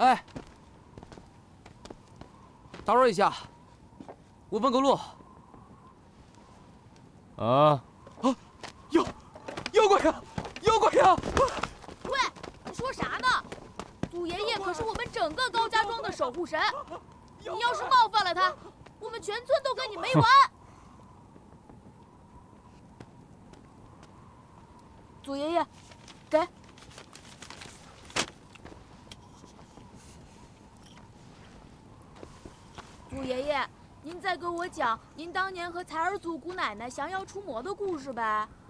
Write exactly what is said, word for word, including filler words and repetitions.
哎，打扰一下，我问个路。 啊啊！妖妖怪呀！妖怪呀！ 喂，你说啥呢？祖爷爷可是我们整个高家庄的守护神，你要是冒犯了他，我们全村都跟你没完。祖爷爷，给。祖爷爷，您再给我讲您当年和财儿祖姑奶奶降妖除魔的故事呗。